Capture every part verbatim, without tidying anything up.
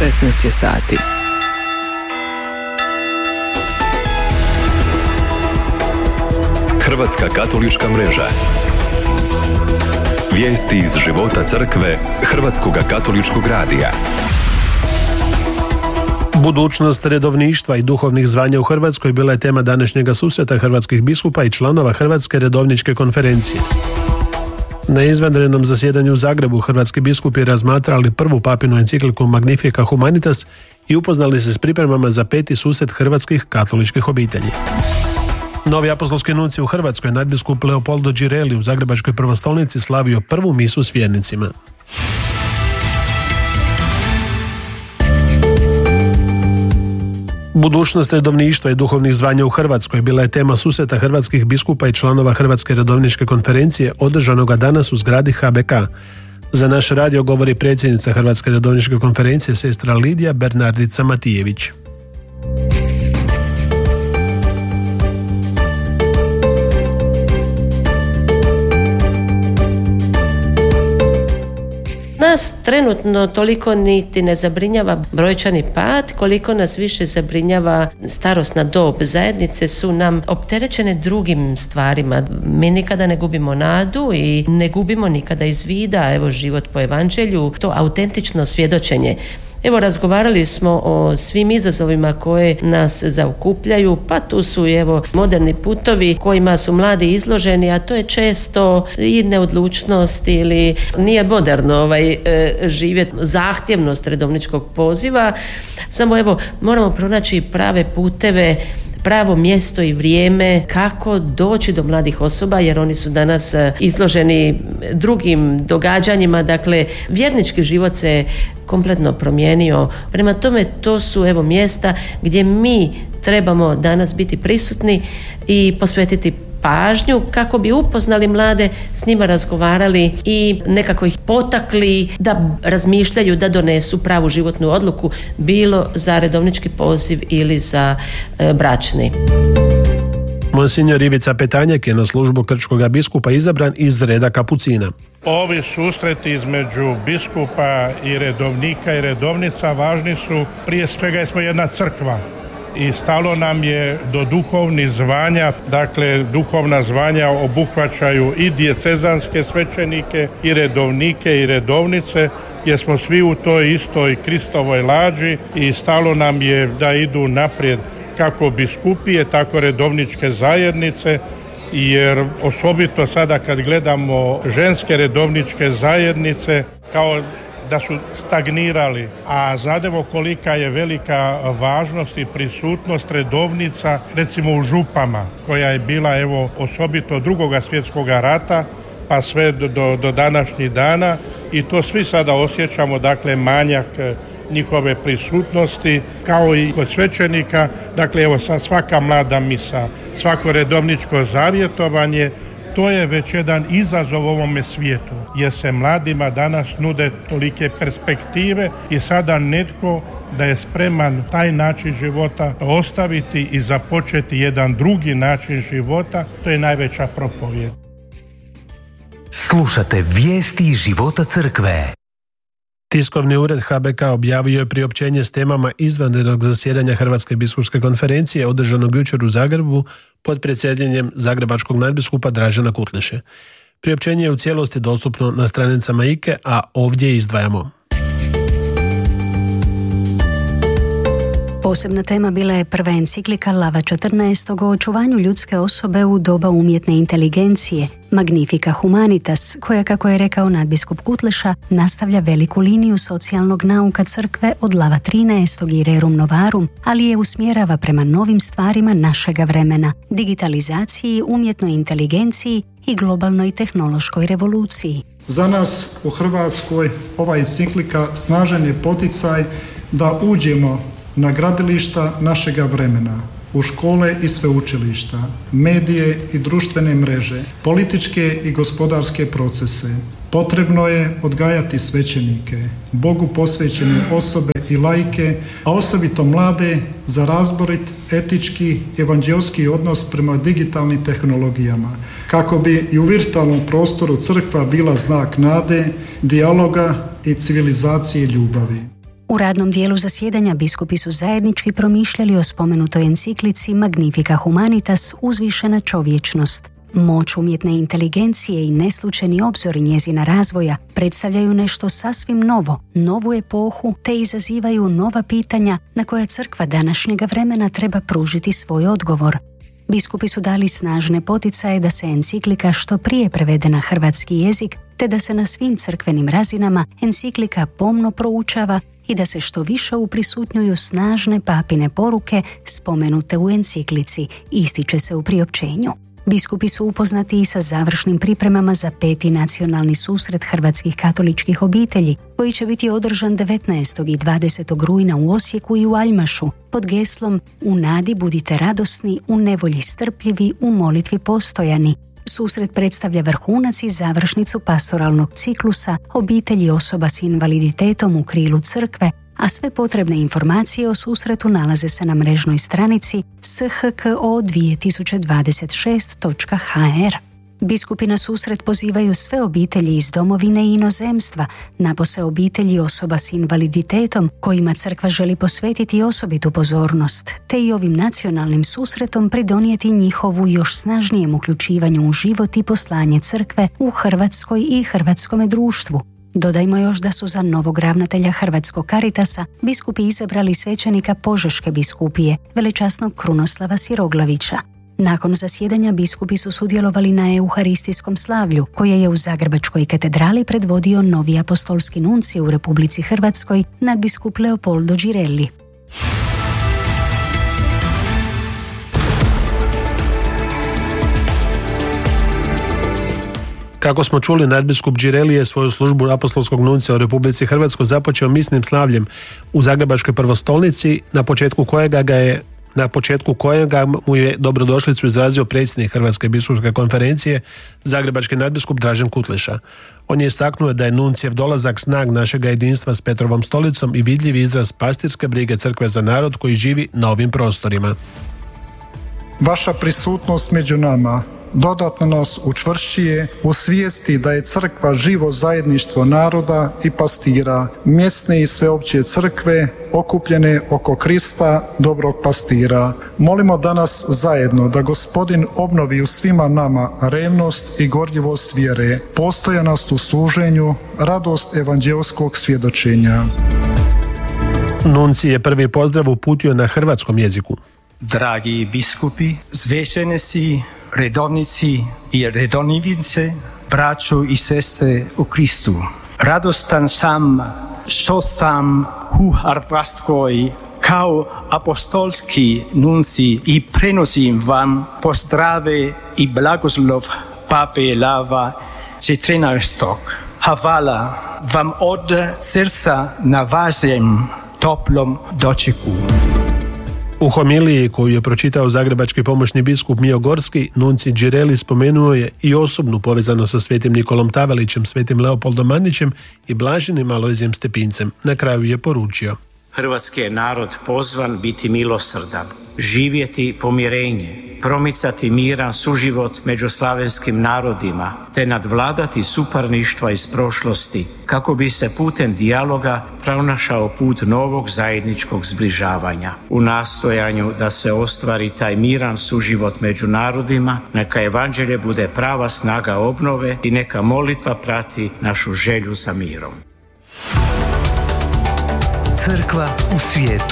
šesnaest je sati. Hrvatska katolička mreža. Vijesti iz života crkve Hrvatskog katoličkog radija. Budućnost redovništva i duhovnih zvanja u Hrvatskoj bila je tema današnjega susreta hrvatskih biskupa i članova Hrvatske redovničke konferencije. Na izvanrednom zasjedanju u Zagrebu hrvatski biskupi razmatrali prvu papinu encikliku Magnifica Humanitas i upoznali se s pripremama za peti susret hrvatskih katoličkih obitelji. Novi apostolski nunci u Hrvatskoj, nadbiskup Leopoldo Girelli, u Zagrebačkoj prvostolnici slavio prvu misu s vjernicima. Budućnost redovništva i duhovnih zvanja u Hrvatskoj bila je tema susreta hrvatskih biskupa i članova Hrvatske redovničke konferencije održanoga danas u zgradi H B K. Za naš radio govori predsjednica Hrvatske redovničke konferencije, sestra Lidija Bernardica Matijević. Nas trenutno toliko niti ne zabrinjava brojčani pad, koliko nas više zabrinjava starosna dob. Zajednice su nam opterećene drugim stvarima. Mi nikada ne gubimo nadu i ne gubimo nikada iz vida, evo, život po evanđelju, to autentično svjedočenje. Evo, razgovarali smo o svim izazovima koje nas zaokupljaju, pa tu su evo moderni putovi kojima su mladi izloženi, a to je često i neodlučnost ili nije moderno ovaj, e, živjeti, zahtjevnost redovničkog poziva. Samo evo, moramo pronaći prave puteve, pravo mjesto i vrijeme kako doći do mladih osoba, jer oni su danas izloženi drugim događanjima. Dakle, vjernički život se kompletno promijenio. Prema tome, to su evo mjesta gdje mi trebamo danas biti prisutni i posvetiti pažnju kako bi upoznali mlade, s njima razgovarali i nekako ih potakli da razmišljaju, da donesu pravu životnu odluku, bilo za redovnički poziv ili za e, bračni. Monsignor Ivica Petanjek je na službu krčkoga biskupa izabran iz reda kapucina. Ovi susreti između biskupa i redovnika i redovnica važni su, prije svega jer smo jedna crkva. I stalo nam je do duhovnih zvanja, dakle duhovna zvanja obuhvaćaju i dijecezanske svećenike i redovnike i redovnice, jer smo svi u toj istoj Kristovoj lađi i stalo nam je da idu naprijed kako biskupije, tako redovničke zajednice, jer osobito sada kad gledamo ženske redovničke zajednice kao da su stagnirali, a znademo kolika je velika važnost i prisutnost redovnica recimo u župama, koja je bila evo osobito drugoga svjetskoga rata pa sve do, do današnjih dana, i to svi sada osjećamo, dakle manjak njihove prisutnosti, kao i kod svećenika. Dakle evo sad svaka mlada misa, svako redovničko zavjetovanje, to je već jedan izazov ovome svijetu, jer se mladima danas nude tolike perspektive i sada netko da je spreman taj način života ostaviti i započeti jedan drugi način života, to je najveća propovijed. Slušate vijesti iz života crkve. Tiskovni ured H B K objavio je priopćenje s temama izvanrednog zasjedanja Hrvatske biskupske konferencije održanog jučer u Zagrebu pod predsjedanjem zagrebačkog nadbiskupa Dražena Kutleše. Priopćenje je u cijelosti dostupno na stranicama I K E, a ovdje izdvajamo. Posebna tema bila je prva enciklika Lava četrnaest o očuvanju ljudske osobe u doba umjetne inteligencije, Magnifica Humanitas, koja, kako je rekao nadbiskup Kutleša, nastavlja veliku liniju socijalnog nauka crkve od Lava trinaest i Rerum Novarum, ali je usmjerava prema novim stvarima našega vremena, digitalizaciji, umjetnoj inteligenciji i globalnoj tehnološkoj revoluciji. Za nas u Hrvatskoj ova enciklika snažan je poticaj da uđemo na gradilišta našega vremena, u škole i sveučilišta, medije i društvene mreže, političke i gospodarske procese. Potrebno je odgajati svećenike, Bogu posvećene osobe i laike, a osobito mlade, za razborit, etički, evanđelski odnos prema digitalnim tehnologijama, kako bi i u virtualnom prostoru crkva bila znak nade, dijaloga i civilizacije ljubavi. U radnom dijelu zasjedanja biskupi su zajednički promišljali o spomenutoj enciklici Magnifica Humanitas, uzvišena čovječnost. Moć umjetne inteligencije i neslučajni obzori njezina razvoja predstavljaju nešto sasvim novo, novu epohu, te izazivaju nova pitanja na koja crkva današnjega vremena treba pružiti svoj odgovor. Biskupi su dali snažne poticaje da se enciklika što prije prevede na hrvatski jezik, te da se na svim crkvenim razinama enciklika pomno proučava i da se što više uprisutnjuju snažne papine poruke spomenute u enciklici, ističe se u priopćenju. Biskupi su upoznati i sa završnim pripremama za peti nacionalni susret hrvatskih katoličkih obitelji, koji će biti održan devetnaestog i dvadesetog rujna u Osijeku i u Aljmašu, pod geslom "U nadi budite radosni, u nevolji strpljivi, u molitvi postojani". Susret predstavlja vrhunac i završnicu pastoralnog ciklusa obitelji osoba s invaliditetom u krilu crkve, a sve potrebne informacije o susretu nalaze se na mrežnoj stranici s h k o dvije tisuće dvadeset šest točka h r. Biskupi na susret pozivaju sve obitelji iz domovine i inozemstva, napose obitelji osoba s invaliditetom kojima crkva želi posvetiti osobitu pozornost, te i ovim nacionalnim susretom pridonijeti njihovu još snažnijem uključivanju u život i poslanje crkve u Hrvatskoj i hrvatskome društvu. Dodajmo još da su za novog ravnatelja Hrvatskog Caritasa biskupi izabrali svećenika Požeške biskupije, velečasnog Krunoslava Siroglavića. Nakon zasjedanja biskupi su sudjelovali na euharistijskom slavlju, koje je u Zagrebačkoj katedrali predvodio novi apostolski nunci u Republici Hrvatskoj, nadbiskup Leopoldo Girelli. Kako smo čuli, nadbiskup Girelli je svoju službu apostolskog nuncija u Republici Hrvatskoj započeo misnim slavljem u Zagrebačkoj prvostolnici, na početku kojega ga je na početku kojega mu je dobrodošlicu izrazio predsjednik Hrvatske biskupske konferencije, zagrebački nadbiskup Dražen Kutleša. On je istaknuo da je nuncijev dolazak znak našega jedinstva s Petrovom stolicom i vidljiv izraz pastirske brige crkve za narod koji živi na ovim prostorima. Vaša prisutnost među nama dodatno nas učvršćuje u svijesti da je crkva živo zajedništvo naroda i pastira, mjesne i sveopće crkve okupljene oko Krista, dobrog pastira. Molimo danas zajedno da Gospodin obnovi u svima nama revnost i gorljivost vjere, postojanost u služenju, radost evanđelskog svjedočenja. Nunci je prvi pozdrav uputio na hrvatskom jeziku. Dragi biskupi, svećenici, redovnici i redovnice, braćo i sestre u Kristu. Radostan sam što sam u Hrvatskoj kao apostolski nunci i prenosim vam pozdrave i blagoslov Pape Lava četrnaestog. Hvala vam od srca na vašem toplom dočeku. U homiliji koju je pročitao zagrebački pomoćni biskup Mio Gorski, nunci Girelli spomenuo je i osobnu povezanost sa svetim Nikolom Tavelićem, svetim Leopoldom Mandićem i blaženim Alojzijem Stepincem. Na kraju je poručio: Hrvatski je narod pozvan biti milosrdan, živjeti pomirenje, promicati miran suživot među slavenskim narodima, te nadvladati suparništva iz prošlosti, kako bi se putem dijaloga pronašao put novog zajedničkog zbližavanja. U nastojanju da se ostvari taj miran suživot među narodima, neka evanđelje bude prava snaga obnove i neka molitva prati našu želju za mirom. Crkva u svijetu.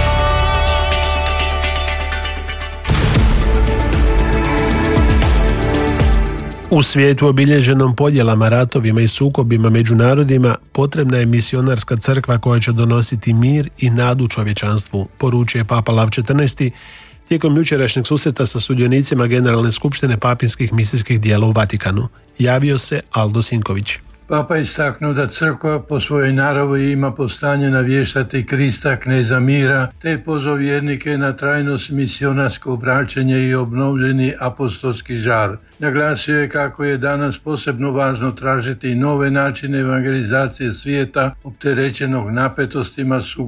U svijetu obilježenom podjelama, ratovima i sukobima među narodima potrebna je misionarska crkva koja će donositi mir i nadu čovječanstvu, poručuje Papa Lav četrnaesti tijekom jučerašnjeg susreta sa sudionicima Generalne skupštine papinskih misijskih dijela u Vatikanu. Javio se Aldo Sinković. Papa je istaknuo da crkva po svojoj naravi ima poslanje navještati Krista, kneza mira, te pozvao vjernike na trajnost misionarsko obraćanje i obnovljeni apostolski žar. Naglasio je kako je danas posebno važno tražiti nove načine evangelizacije svijeta opterećenog napetostima,